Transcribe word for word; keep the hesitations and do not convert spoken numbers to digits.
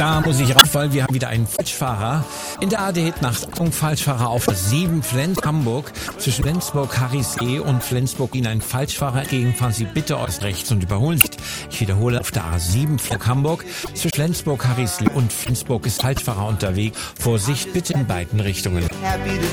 Da muss ich rauf, weil wir haben wieder einen Falschfahrer. In der A D Nacht, Achtung, Falschfahrer auf sieben Flens-Hamburg. Zwischen Flensburg-Harrisee und Flensburg Ihnen ein Falschfahrer entgegen. Fahren Sie bitte aus rechts und überholen Sie. Ich wiederhole, auf der A sieben Flensburg-Hamburg. Zwischen Flensburg-Harrisee und Flensburg ist Falschfahrer unterwegs. Vorsicht bitte in beiden Richtungen.